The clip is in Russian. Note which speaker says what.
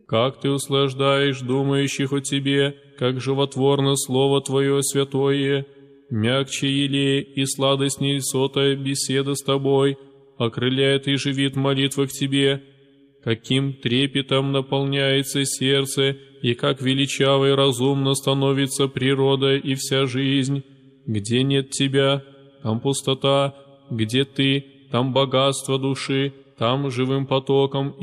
Speaker 1: как Ты услаждаешь думающих о Тебе, как животворно Слово Твое святое, мягче елей и сладостней сотая беседа с Тобой, окрыляет и живит молитва к Тебе, каким трепетом наполняется сердце, и как величаво и разумно становится природа и вся жизнь. Где нет Тебя, там пустота, где Ты, там богатство души, там живым потоком